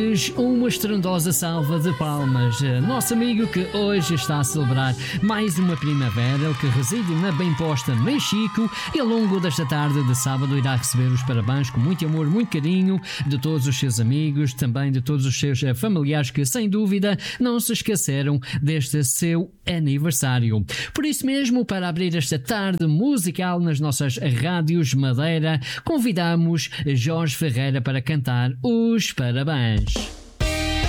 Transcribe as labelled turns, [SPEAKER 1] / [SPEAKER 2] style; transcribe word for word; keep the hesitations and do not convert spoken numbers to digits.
[SPEAKER 1] dar-lhes uma estrondosa salva de palmas. Nosso amigo que hoje está a celebrar mais uma primavera, ele que reside na Bem Posta, Mexico, e ao longo desta tarde de sábado irá receber os parabéns com muito amor, muito carinho de todos os seus amigos, também de todos os seus familiares que, sem dúvida, não se esqueceram deste seu aniversário. Por isso mesmo, para abrir esta tarde musical nas nossas rádios Madeira, convidamos Jorge Ferreira para cantar os parabéns.